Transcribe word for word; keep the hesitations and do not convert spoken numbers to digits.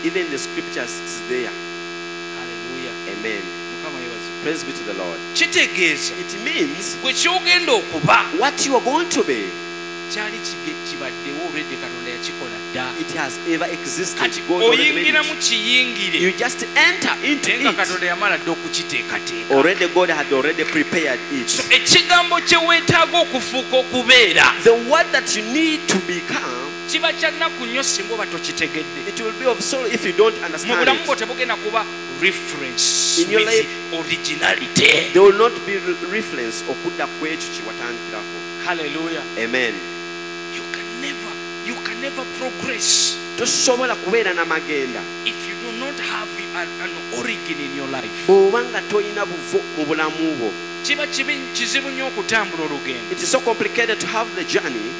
Even the scriptures is there. Hallelujah. Amen. Praise be to the Lord. Kitegeeza It means gwe kyogenda okuba what you are going to be, kyali kibaddewo already Katonda yakikola dda. it has ever existed. Kati God already made oyingira mu it. kiyingire You just enter into naye nga it. Katonda yamala dda okukiteekateeka. Already God had already prepared So it. ekigambo kye weetaaga okufuuka okubeera The word that you need to become, kiba kya nnaku nnyo singa oba tokitegedde. it will be of sorrow if you don't Mu understand bulamu bwo it. tebugenda kuba reference In your with life- originality. There will not be re- reference okudda ku ekyo kye watandikirako. Hallelujah. Amen. You can never, you can never progress Tosobola kubeera n'amagenda if you do not have an, an origin in your life. bw'oba nga tolina buvo mu bulamu bwo. Kiba kibi- kizibu nnyo okutambula olugendo. It is so complicated to have the journey